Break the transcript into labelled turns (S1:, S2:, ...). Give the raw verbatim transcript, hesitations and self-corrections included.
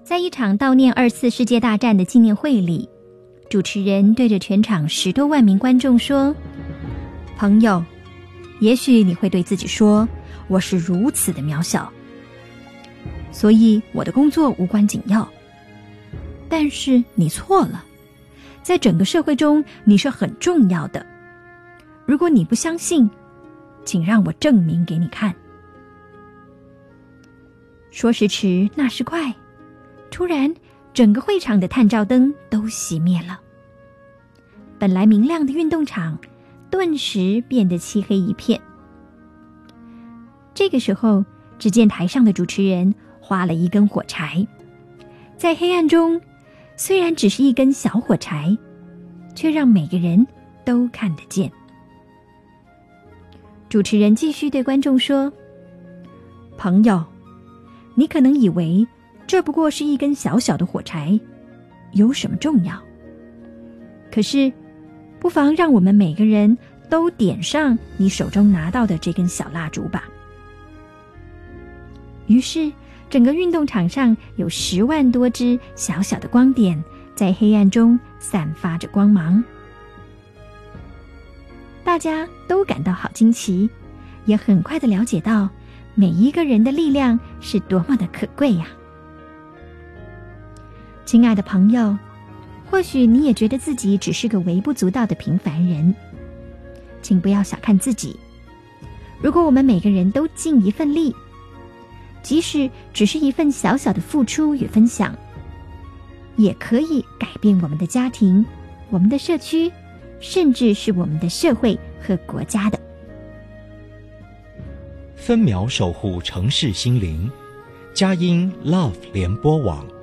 S1: 在一场悼念二次世界大战的纪念会里，主持人对着全场十多万名观众说：朋友，也许你会对自己说，我是如此的渺小，所以我的工作无关紧要。但是你错了，在整个社会中你是很重要的。如果你不相信，请让我证明给你看。说时迟，那时快，突然整个会场的探照灯都熄灭了，本来明亮的运动场顿时变得漆黑一片。这个时候，只见台上的主持人划了一根火柴，在黑暗中，虽然只是一根小火柴，却让每个人都看得见。主持人继续对观众说：朋友，你可能以为这不过是一根小小的火柴，有什么重要？可是，不妨让我们每个人都点上你手中拿到的这根小蜡烛吧。于是，整个运动场上有十万多只小小的光点，在黑暗中散发着光芒。大家都感到好惊奇，也很快地了解到每一个人的力量是多么的可贵呀！亲爱的朋友，或许你也觉得自己只是个微不足道的平凡人，请不要小看自己。如果我们每个人都尽一份力，即使只是一份小小的付出与分享，也可以改变我们的家庭、我们的社区，甚至是我们的社会和国家的。
S2: 分秒守护城市心灵，佳音 Love 联播网。